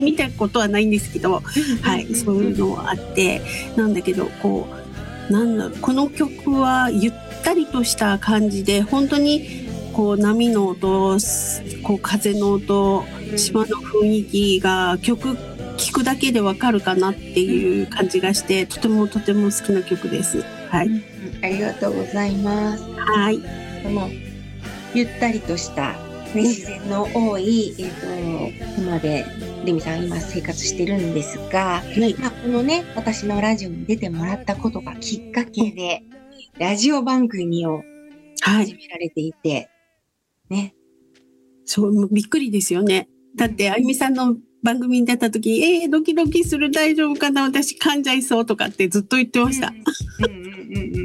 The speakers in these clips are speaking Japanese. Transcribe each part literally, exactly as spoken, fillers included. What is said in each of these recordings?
見たことはないんですけど、はい、そういうのはあって、なんだけど、こう、なんだろう、この曲はゆったりとした感じで、本当にこう波の音、こう風の音、島の雰囲気が曲聴くだけでわかるかなっていう感じがして、とてもとても好きな曲です。はい。 うんうん、ありがとうございます。 はい。 このゆったりとした、ね、自然の多い、えっと、島でレミさん今生活してるんですが、はい、まあ、このね、私のラジオに出てもらったことがきっかけで、ラジオ番組を始められていて、はい、ね。 そう、びっくりですよね。だって、あゆみさんの番組に出た時、えー、ドキドキする、大丈夫かな、私噛んじゃいそうとかってずっと言ってました。 うんうんうんうん。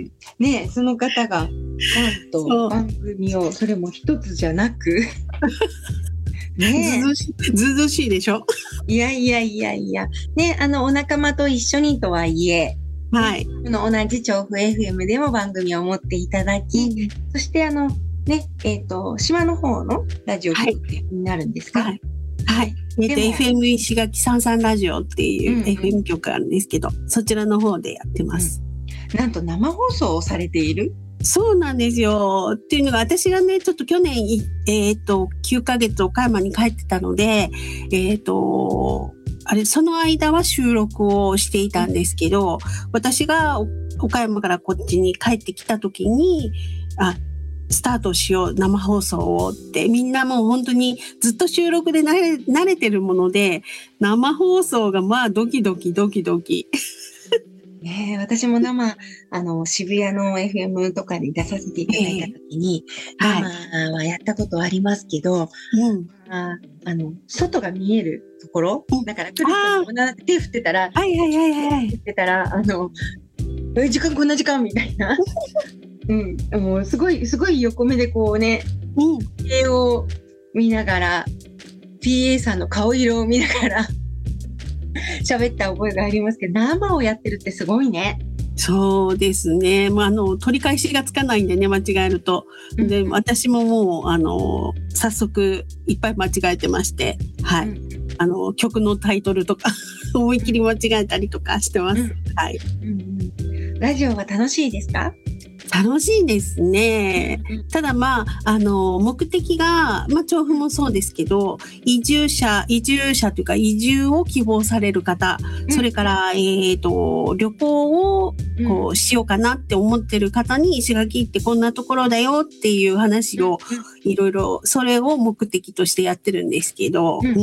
ね、その方が、なんと番組を、それも一つじゃなく、 ね、ずうずしい、ずうずうしいでしょ。 いやいやいやいや、ね、あの、お仲間と一緒にとはいえ、 はい。 この同じ調布 エフエム でも番組を持っていただき、うん、そしてあの、ね、えっと、島の方のラジオ局ってになるんですか？ はい。はい。えっと、エフエム 石垣さんさんラジオっていう エフエム 局あるんですけど、うんうん、そちらの方でやってます、 うん。なんと生放送をされている？ そうなんですよ。っていうのが、私がね、ちょっと去年、えっと、きゅうかげつ岡山に帰ってたので、えっと、あれ、その間は収録をしていたんですけど、私が岡山からこっちに帰ってきた時に、あ、スタートしよう、生放送をって、みんなもう本当にずっと収録で慣れ、慣れてるもので、生放送がまあドキドキドキドキ。 ねえ、私も生、あの、渋谷の エフエム とかに出させていただいたときに、えー、生はやったことありますけど、うん、あ, あの、外が見えるところ、うん、だから来る人に手振ってたら、 はいはいはいはい。 振ってたら、あの、え、時間こんな時間みたいな。うん、もうすごい、すごい横目でこうね、うん、ピーエー を見ながら、ピーエー さんの顔色を見ながら、喋った覚えがありますけど、生をやってるってすごいね。 そうですね。まあ、あの、取り返しがつかないんでね、間違えると。で、うん、私ももう、あの、早速、いっぱい間違えてまして、はい。うん、あの、曲のタイトルとか、思いっきり間違えたりとかしてます。うん、はい、 うんうん。ラジオは楽しいですか？ 楽しいですね。ただまあ、あの、目的が、まあ、調布もそうですけど、移住者、移住者というか、移住を希望される方、それから、えっと、旅行を、こう、しようかなって思ってる方に、石垣ってこんなところだよっていう話を、いろいろ、それを目的としてやってるんですけど、うん、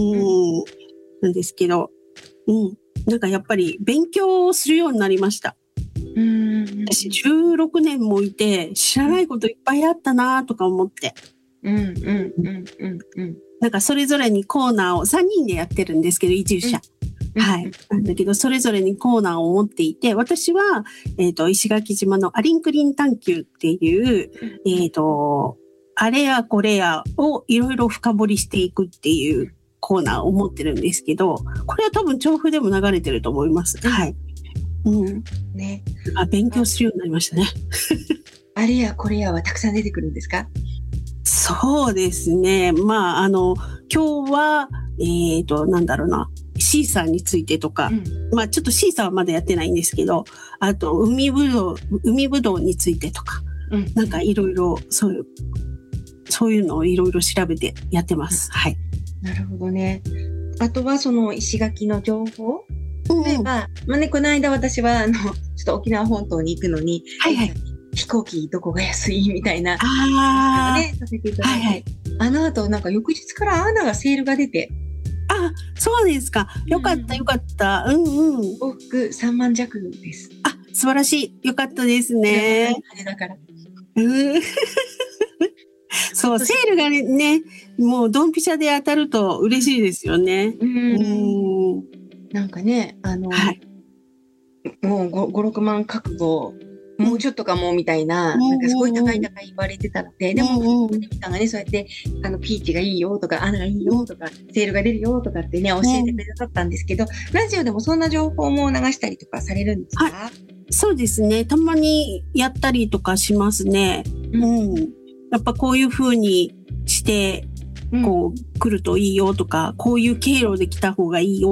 なんですけど、うん、なんかやっぱり勉強をするようになりました。うん、私じゅうろくねんもいて知らないこといっぱいあったなとか思って、うんうんうんうんうん、なんかそれぞれにコーナーをさんにんでやってるんですけど、移住者、うん、はい、なんだけどそれぞれにコーナーを持っていて、私は、えーと、石垣島のアリンクリン探求っていう、えーと、あれやこれやをいろいろ深掘りしていくっていうコーナーを持ってるんですけど、これは多分調布でも流れてると思います。うん、はい。うん、ね、あ、勉強するようになりましたね。 あれやこれやはたくさん出てくるんですか？ そうですね。まあ、あの、今日は、えっと、なんだろうな、シーサーについてとか、うん、まあ、ちょっとシーサーはまだやってないんですけど、あと、海ぶどう、海ぶどうについてとか、うん、なんかいろいろ、そういう、そういうのをいろいろ調べてやってます。はい。 なるほどね。あとは、その石垣の情報？例えば、まあね、この間私は、あの、ちょっと沖縄本島に行くのに、はいはい、飛行機どこが安いみたいな、 あね、させていただいて、はいはい、あの後、なんか翌日からアナがセールが出て、 あ、そうですか。よかった、よかった。うんうん。 往復さんまん弱です。 あ、素晴らしい。よかったですね。 だから。 うんそう、セールがね、もうドンピシャで当たると嬉しいですよね。うん。うんなんかね、あの、はい、もうご、ろくまん覚悟、もうちょっとかもみたいな、うん、なんかすごい高い高い言われてたので、うん、でも、デミさんがね、そうやって、あの、ピーチがいいよとか、アナがいいよとか、セールが出るよとかってね、教えてくださったんですけど、うん、ラジオでもそんな情報も流したりとかされるんですか？ はい、そうですね。たまにやったりとかしますね。うん。うん、やっぱこういう風にして、 こう来るといいよとか、こういう経路で来た方がいいよ